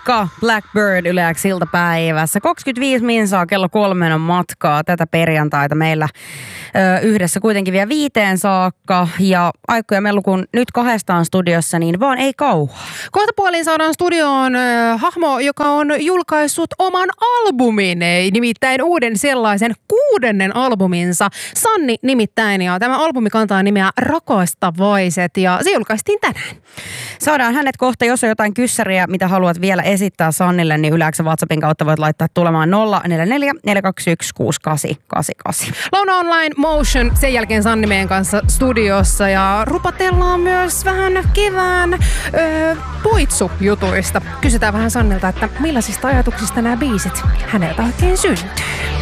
Tutka, Blackbird Yle X iltapäivässä. 25 minsaa kello 3 on matkaa tätä perjantaita meillä yhdessä kuitenkin vielä 5 saakka. Ja Aikku ja Mellu, kun nyt kahdestaan studiossa, niin vaan ei kauaa. Kohta puoliin saadaan studioon hahmo, joka on julkaissut oman albumin, nimittäin uuden sellaisen 6. albuminsa. Sanni nimittäin, ja tämä albumi kantaa nimeä Rakastavaiset, ja se julkaistiin tänään. Saadaan hänet kohta, jos on jotain kyssäriä, mitä haluat vielä esittää Sannille, niin Yle X:n WhatsAppin kautta voit laittaa tulemaan 044 421 6888. Launa Online Motion, sen jälkeen Sanni meidän kanssa studiossa, ja rupatellaan myös vähän kevään poitsu-jutuista. Kysytään vähän Sannilta, että millaisista ajatuksista nämä biisit häneltä oikein syntyy.